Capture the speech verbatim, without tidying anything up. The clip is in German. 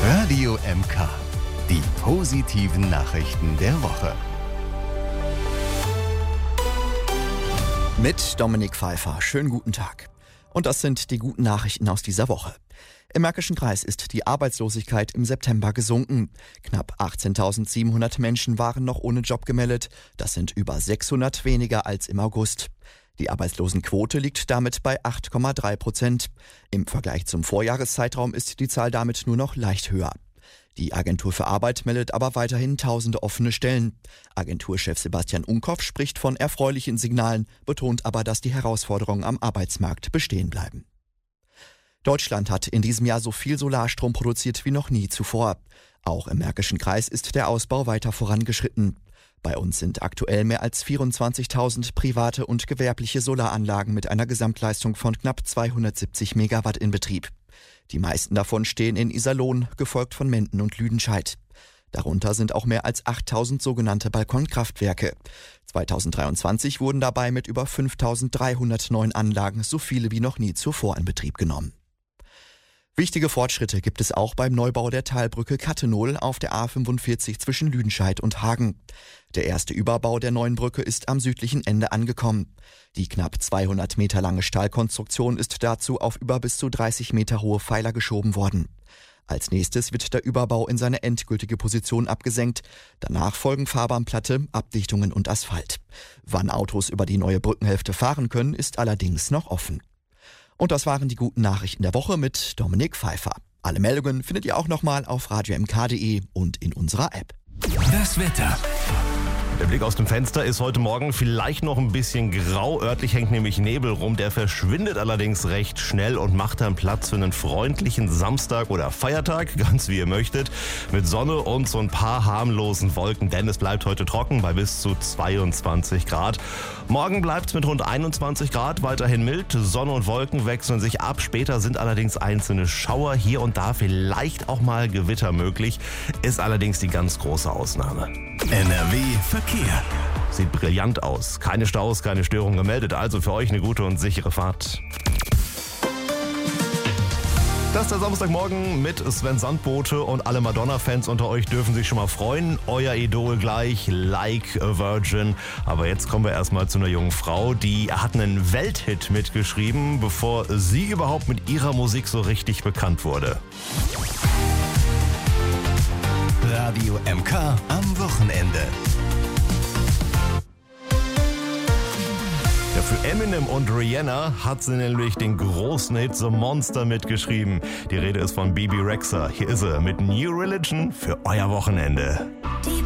Radio M K. Die positiven Nachrichten der Woche. Mit Dominik Pfeiffer. Schönen guten Tag. Und das sind die guten Nachrichten aus dieser Woche. Im Märkischen Kreis ist die Arbeitslosigkeit im September gesunken. Knapp achtzehntausendsiebenhundert Menschen waren noch ohne Job gemeldet. Das sind über sechshundert weniger als im August. Die Arbeitslosenquote liegt damit bei acht Komma drei Prozent. Im Vergleich zum Vorjahreszeitraum ist die Zahl damit nur noch leicht höher. Die Agentur für Arbeit meldet aber weiterhin tausende offene Stellen. Agenturchef Sebastian Unkoff spricht von erfreulichen Signalen, betont aber, dass die Herausforderungen am Arbeitsmarkt bestehen bleiben. Deutschland hat in diesem Jahr so viel Solarstrom produziert wie noch nie zuvor. Auch im Märkischen Kreis ist der Ausbau weiter vorangeschritten. Bei uns sind aktuell mehr als vierundzwanzigtausend private und gewerbliche Solaranlagen mit einer Gesamtleistung von knapp zweihundertsiebzig Megawatt in Betrieb. Die meisten davon stehen in Iserlohn, gefolgt von Menden und Lüdenscheid. Darunter sind auch mehr als achttausend sogenannte Balkonkraftwerke. zweitausenddreiundzwanzig wurden dabei mit über fünftausenddreihundert neuen Anlagen so viele wie noch nie zuvor in Betrieb genommen. Wichtige Fortschritte gibt es auch beim Neubau der Talbrücke Kattenol auf der A fünfundvierzig zwischen Lüdenscheid und Hagen. Der erste Überbau der neuen Brücke ist am südlichen Ende angekommen. Die knapp zweihundert Meter lange Stahlkonstruktion ist dazu auf über bis zu dreißig Meter hohe Pfeiler geschoben worden. Als nächstes wird der Überbau in seine endgültige Position abgesenkt. Danach folgen Fahrbahnplatte, Abdichtungen und Asphalt. Wann Autos über die neue Brückenhälfte fahren können, ist allerdings noch offen. Und das waren die guten Nachrichten der Woche mit Dominik Pfeiffer. Alle Meldungen findet ihr auch nochmal auf radio m k punkt d e und in unserer App. Das Wetter. Der Blick aus dem Fenster ist heute Morgen vielleicht noch ein bisschen grau. Örtlich hängt nämlich Nebel rum. Der verschwindet allerdings recht schnell und macht dann Platz für einen freundlichen Samstag oder Feiertag, ganz wie ihr möchtet, mit Sonne und so ein paar harmlosen Wolken, denn es bleibt heute trocken bei bis zu zweiundzwanzig Grad. Morgen bleibt es mit rund einundzwanzig Grad weiterhin mild. Sonne und Wolken wechseln sich ab. Später sind allerdings einzelne Schauer, hier und da vielleicht auch mal Gewitter möglich. Ist allerdings die ganz große Ausnahme. N R W Verkehr. Sieht brillant aus. Keine Staus, keine Störungen gemeldet. Also für euch eine gute und sichere Fahrt. Das ist der Samstagmorgen mit Sven Sandbote und alle Madonna-Fans unter euch dürfen sich schon mal freuen. Euer Idol gleich, Like a Virgin. Aber jetzt kommen wir erstmal zu einer jungen Frau, die hat einen Welthit mitgeschrieben, bevor sie überhaupt mit ihrer Musik so richtig bekannt wurde. Radio M K am Wochenende. Ja, für Eminem und Rihanna hat sie nämlich den großen Hit The Monster mitgeschrieben. Die Rede ist von Bebe Rexha. Hier ist sie mit New Religion für euer Wochenende. Die